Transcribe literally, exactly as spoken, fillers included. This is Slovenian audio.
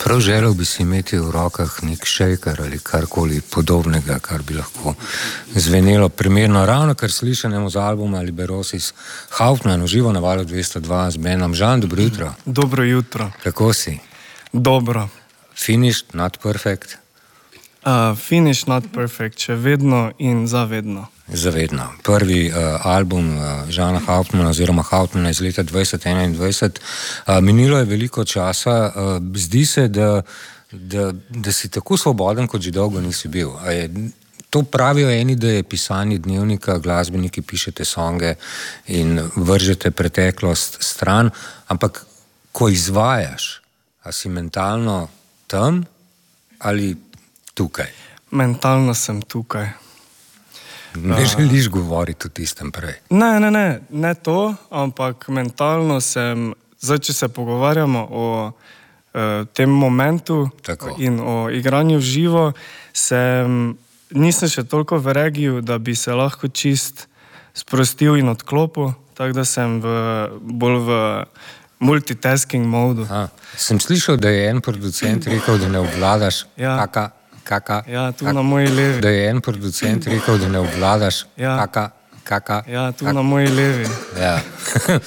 Prav želel bi si imeti v rokah nek shaker ali karkoli podobnega, kar bi lahko zvenelo primerno. Ravno kar slišanemu z albuma Liberosis Hauptmann v živo na Valu dvesto dva z Benom. Žan, dobro jutro. Dobro jutro. Kako si? Dobro. Finished, not perfect? Uh, finish not perfect, še vedno in zavedno. Zavedno. Prvi uh, album uh, Žana Hauptmanna oziroma Hauptmanna iz leta dvajset enaindvajset. Uh, minilo je veliko časa. Uh, zdi se, da, da, da si tako svoboden, kot že dolgo nisi bil. A je, to pravijo eni, da je pisanje dnevnika, glasbeniki pišete songe in vržete preteklost stran, ampak ko izvajaš, a si mentalno tam ali tukaj? Mentalno sem tukaj. Ne želiš govoriti o tistem prej? Ne, ne, ne, ne to, ampak mentalno sem, zdaj, če se pogovarjamo o uh, tem momentu Tako. In o igranju v živo, sem, nisem še toliko v regiju, da bi se lahko čist sprostil in odklopil, tako da sem v, bolj v multitasking modu. A, sem slišal, da je en producent rekel, da ne obvladaš Ja. kaka, kaka, Ja, tu kaka, na moji levi. da je en producent rekel, da ne obvladaš Ja. kaka, kaka, Ja, tu kaka. na moji levi. Ja.